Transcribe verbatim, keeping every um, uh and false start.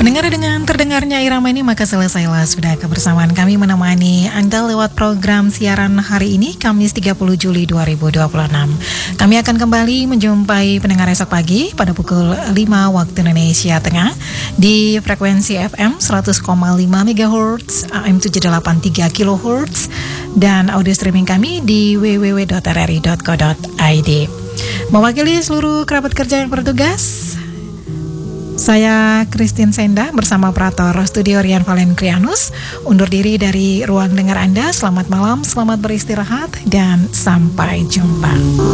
Pendengar, dengan terdengarnya irama ini maka selesailah sudah kebersamaan kami menemani Anda lewat program siaran hari ini Kamis tiga puluh Juli dua ribu dua puluh enam. Kami akan kembali menjumpai pendengar esok pagi pada pukul lima waktu Indonesia Tengah di frekuensi F M seratus koma lima megahertz, A M tujuh delapan tiga kilohertz, dan audio streaming kami di w w w dot r r i dot co dot i d. Mewakili seluruh kerabat kerja yang bertugas, saya Christine Senda bersama operator studio Rian Valentrianus undur diri dari ruang dengar Anda. Selamat malam, selamat beristirahat, dan sampai jumpa.